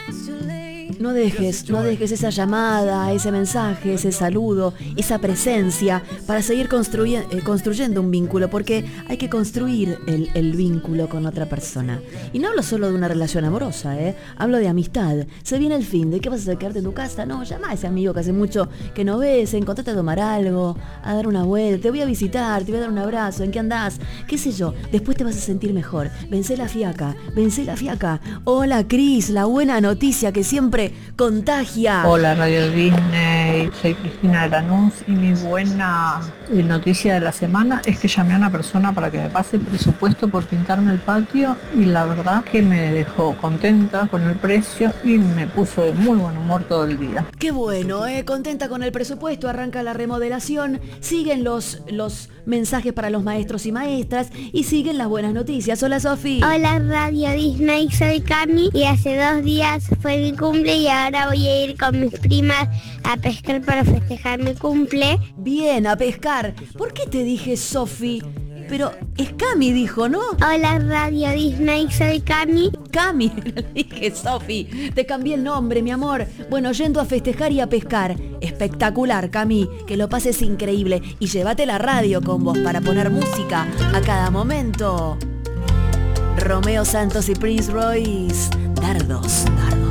No dejes esa llamada, ese mensaje, ese saludo, esa presencia para seguir construyendo un vínculo, porque hay que construir el vínculo con otra persona. Y no hablo solo de una relación amorosa, hablo de amistad. Se viene el fin, ¿de qué vas a quedarte en tu casa? No, llama a ese amigo que hace mucho que no ves, encontrate a tomar algo, a dar una vuelta, te voy a visitar, te voy a dar un abrazo, ¿en qué andás? ¿Qué sé yo? Después te vas a sentir mejor. Vencé la fiaca. Hola, Cris, la buena noticia que siempre contagia. Hola Radio Disney, soy Cristina de Lanús y mi buena noticia de la semana es que llamé a una persona para que me pase el presupuesto por pintarme el patio y la verdad que me dejó contenta con el precio y me puso de muy buen humor todo el día. Qué bueno, contenta con el presupuesto, arranca la remodelación, siguen los mensajes para los maestros y maestras y siguen las buenas noticias. Hola, Sofi. Hola Radio Disney, soy Cami y hace 2 días fue mi cumple y ahora voy a ir con mis primas a pescar para festejar mi cumple. Bien, a pescar. ¿Por qué te dije Sofi? Pero es Cami, dijo, ¿no? Hola Radio Disney, soy Cami. Cami, le dije Sofi, te cambié el nombre, mi amor. Bueno, yendo a festejar y a pescar. Espectacular, Cami, que lo pases increíble. Y llévate la radio con vos para poner música a cada momento. Romeo Santos y Prince Royce, dardos.